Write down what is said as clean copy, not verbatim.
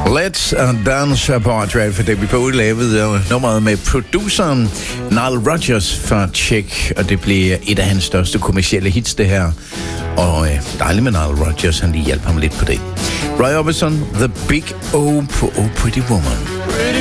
Let's Dance på Radio for David Bowie lavede nummeret med produceren Nile Rodgers fra Tjek, og det blev et af hans største kommercielle hits, det her. Og dejligt med Nile Rodgers, han lige hjalp ham lidt på det. Roy Orbison, The Big O på Oh Pretty Woman.